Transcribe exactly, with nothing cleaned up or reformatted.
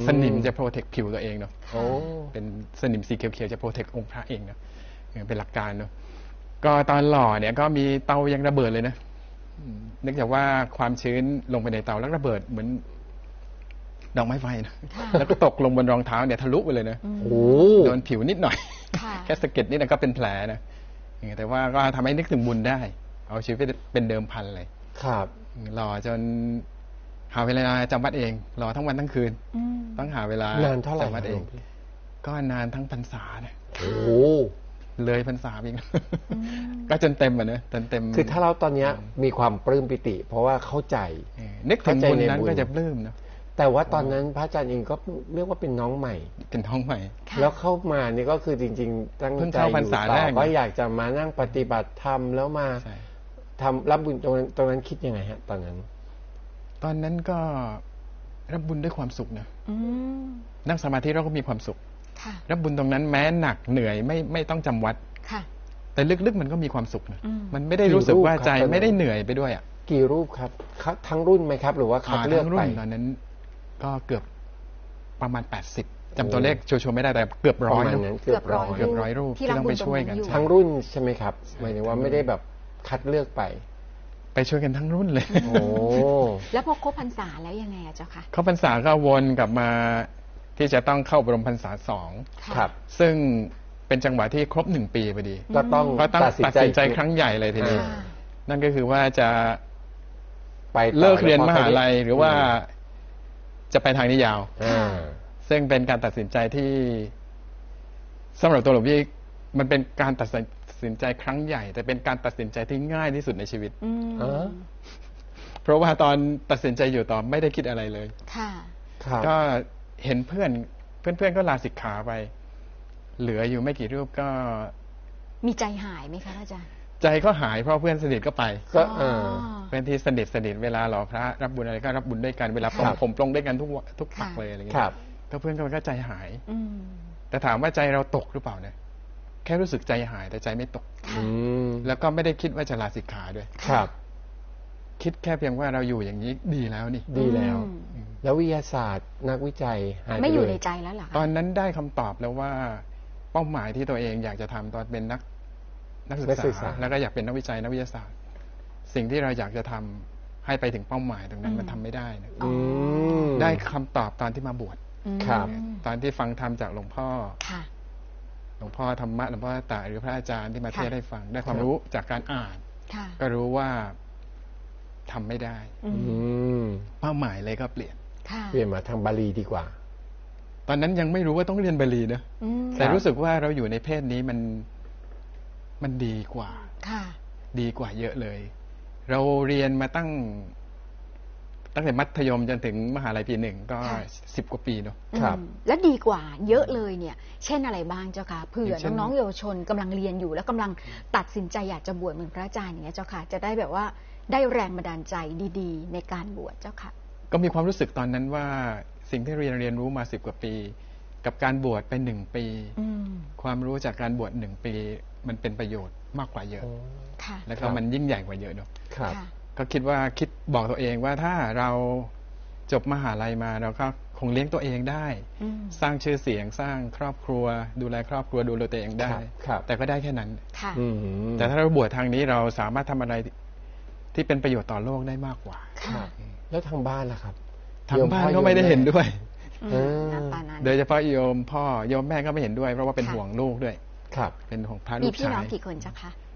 นิมจะโปรเทคผิวตัวเองเนาะโอ้เป็นสนิมสีเขียวๆจะโปรเทคองค์พระเองเนาะเป็นหลักการเนาะก็ตอนหล่อเนี่ยก็มีเตายังระเบิดเลยนะเนื่องจากว่าความชื้นลงไปในเตาแล้วระเบิดเหมือนดอกไม้ไฟนะแล้วก็ตกลงบนรองเท้าเนี่ยทะลุไปเลยนะโดนผิวนิดหน่อยแค่สะเก็ดนิดนึงก็เป็นแผลนะแต่ว่าก็ทำให้นึกถึงบุญได้เอาชีวิตเป็นเดิมพันเลยครับหล่อจนหาเวลาจำวัดเองรอทั้งวันทั้งคืนต้องหาเวลานานเท่าไหร่จำวัดเองก็นานทั้งพรรษานะโอ้เลยพรรษาอีกก็จนเต็มอ่ะนะจนเต็มคือถ้าเราตอนนี้มีความปลื้มปิติเพราะว่าเข้าใจนึกถึงบุญนั้นก็จะปลื้มนะแต่ว่าตอนนั้นพระอาจารย์เองก็เรียกว่าเป็นน้องใหม่เป็นน้องใหม่แล้วเข้ามานี่ก็คือจริงๆตั้งใจอยู่ต่อว่าอยากจะมานั่งปฏิบัติธรรมแล้วมาทำรับบุญตรงนั้นตรงนั้นคิดยังไงฮะตอนนั้นตอนนั้นก็รับบุญด้วยความสุขนะนั่งสมาธิเราก็มีความสุขรับบุญตรงนั้นแม้หนักเหนื่อยไม่ไม่ต้องจำวัดแต่ลึกๆมันก็มีความสุขนะมันไม่ได้รู้สึกว่าใจไม่ได้เหนื่อยไปด้วยอ่ะกี่รูปครับทั้งรุ่นไหมครับหรือว่าคัดเลือกไปตอนนั้นก็เกือบประมาณแปดสิบจำตัวเลขชัวร์ๆไม่ได้แต่เกือบร้อยเกือบร้อยเกือบร้อยรูปที่ต้องไปช่วยกันทั้งรุ่นใช่ไหมครับหมายถึงว่าไม่ได้แบบคัดเลือกไปไปช่วยกันทั้งรุ่นเลยโอ้แล้วพอครบพรรษาแล้วยังไงอะเจ้าค่ะครบพรรษาก็วนกลับมาที่จะต้องเข้าบรมพรรษาสองครับซึ่งเป็นจังหวะที่ครบหนึ่งปีพอดีก็ต้องตัดสินใจครั้งใหญ่เลยทีนี้นั่นก็คือว่าจะไปเลิกเรียนมหาลัยหรือว่าจะไปทางนี้ยาวซึ่งเป็นการตัดสินใจที่สำหรับตัวหลวงพี่มันเป็นการตัดสินใจครั้งใหญ่แต่เป็นการตัดสินใจที่ง่ายที่สุดในชีวิตเพราะว่าตอนตัดสินใจอยู่ต่อไม่ได้คิดอะไรเลยก็เห็นเพื่อนเพื่อนๆก็ลาสิกขาไปเหลืออยู่ไม่กี่รูปก็มีใจหายไหมคะอาจารย์ใจก็หายเพราะเพื่อนสนิทก็ไปก็เพื่อนที่สนิทสนิทเวลาหล่อพระรับบุญอะไรก็รับบุญด้วยกันเวลาผมผมปรงด้วยกันทุกทุกปักเลยอะไรเงี้ยก็เพื่อนก็ก็ใจหายแต่ถามว่าใจเราตกหรือเปล่าเนี่ยแค่รู้สึกใจหายแต่ใจไม่ตกแล้วก็ไม่ได้คิดว่าจะลาสิกขาด้วยครับคิดแค่เพียงว่าเราอยู่อย่างนี้ดีแล้วนี่ดีแล้วแล้ววิทยาศาสตร์นักวิจัยไม่อยู่ในใจแล้วเหรอตอนนั้นได้คำตอบแล้วว่าเป้าหมายที่ตัวเองอยากจะทำตอนเป็นนักนักศึกษาแล้วก็อยากเป็นนักวิจัยนักวิทยาศาสตร์สิ่งที่เราอยากจะทำให้ไปถึงเป้าหมายตรงนั้นมันทำไม่ได้นะได้คำตอบตอนที่มาบวชตอนที่ฟังธรรมจากหลวงพ่อหลวงพ่อธรรมะหลวงพ่อตาหรือพระอาจารย์ที่มาเทศให้ฟังได้ความรู้จากการอ่านก็รู้ว่าทำไม่ได้เป้าหมายเลยก็เปลี่ยนเปลี่ยนมาทางบาลีดีกว่าตอนนั้นยังไม่รู้ว่าต้องเรียนบาลีนะแต่รู้สึกว่าเราอยู่ในเพศนี้มันมันดีกว่าดีกว่าเยอะเลย เราเรียนมาตั้งตั้งแต่มัธยมจนถึงมหาลัยปีหนึ่งก็สิบกว่าปีเนาะครับและดีกว่าเยอะเลยเนี่ยเช่นอะไรบ้างเจ้าค่ะเผื่อน้องๆเยาวชนกำลังเรียนอยู่แล้วกำลังตัดสินใจอยากจะบวชเหมือนพระอาจารย์อย่างเงี้ยเจ้าค่ะจะได้แบบว่าได้แรงบันดาลใจดีๆในการบวชเจ้าค่ะก็มีความรู้สึกตอนนั้นว่าสิ่งที่เรียนเรียนรู้มาสิบกว่าปีกับการบวชไปหนึ่งปีความรู้จากการบวชหนึ่งปีมันเป็นประโยชน์มากกว่าเยอะแล้วก็มันยิ่งใหญ่กว่าเยอะเนาะก็คิดว่าคิดบอกตัวเองว่าถ้าเราจบมหาลัยมาเราก็คงเลี้ยงตัวเองได้สร้างชื่อเสียงสร้างครอบครัวดูแลครอบครัวดูแลตัวเองได้แต่ก็ได้แค่นั้นแต่ถ้าเราบวชทางนี้เราสามารถทำอะไรที่เป็นประโยชน์ต่อโลกได้มากกว่าแล้วทางบ้านล่ะครับทางบ้านก็ไม่ได้เห็นด้วยโดยเฉพาะโยมพ่อโยมแม่ก็ไม่เห็นด้วยเพราะว่าเป็นห่วงลูกด้วยครับเป็นห่วงพระลูกชายมีพี่น้องกี่คนเจ้าคะ